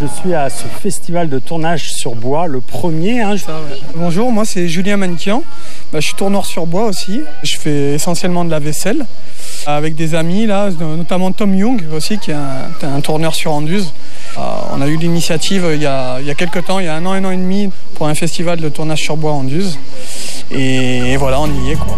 Je suis à ce festival de tournage sur bois, le premier. Bonjour, moi c'est Julien Manquian. Je suis tourneur sur bois aussi. Je fais essentiellement de la vaisselle avec des amis, là, notamment Tom Young aussi, qui est un tourneur sur Anduze. On a eu l'initiative il y a quelques temps, il y a un an et demi, pour un festival de tournage sur bois à Anduze. Et voilà, on y est, quoi.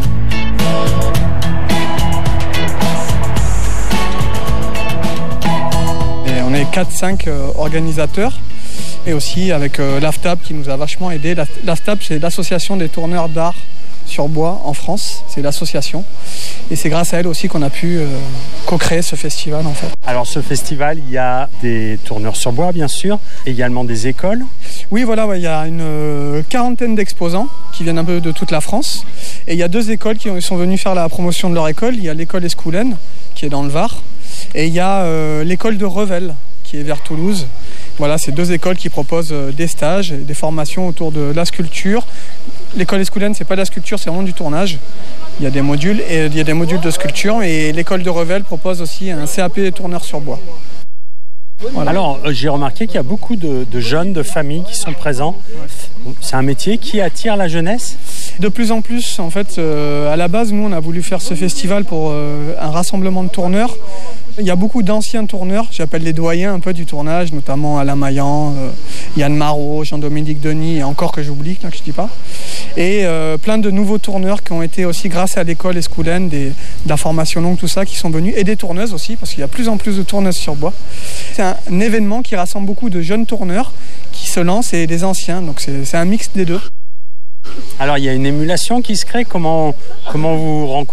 Et on est 4-5 organisateurs. Et aussi avec l'AFTAB qui nous a vachement aidé. L'AFTAB, c'est l'association des tourneurs d'art sur bois en France, c'est l'association. Et c'est grâce à elle aussi qu'on a pu co-créer ce festival en fait. Alors ce festival, il y a des tourneurs sur bois bien sûr, également des écoles. Oui voilà, il y a une quarantaine d'exposants qui viennent un peu de toute la France. Et il y a 2 écoles qui sont venues faire la promotion de leur école. Il y a l'école Escoulen qui est dans le Var. Et il y a l'école de Revel qui est vers Toulouse. Voilà, c'est 2 écoles qui proposent des stages et des formations autour de la sculpture. L'école Escoulen, c'est pas de la sculpture, c'est vraiment du tournage. Il y a des modules de sculpture et l'école de Revel propose aussi un CAP tourneur sur bois. Voilà. Alors, j'ai remarqué qu'il y a beaucoup de jeunes, de familles qui sont présents. C'est un métier qui attire la jeunesse ? De plus en plus, en fait, à la base, nous, on a voulu faire ce festival pour un rassemblement de tourneurs. Il y a beaucoup d'anciens tourneurs, j'appelle les doyens un peu du tournage, notamment Alain Maillan, Yann Marot, Jean-Dominique Denis, et encore que j'oublie, que je dis pas. Et plein de nouveaux tourneurs qui ont été aussi, grâce à l'école Escoulen, de la formation longue, tout ça, qui sont venus, et des tourneuses aussi, parce qu'il y a plus en plus de tourneuses sur bois. C'est un événement qui rassemble beaucoup de jeunes tourneurs qui se lancent et des anciens, donc c'est un mix des deux. Alors il y a une émulation qui se crée, comment vous rencontrez ?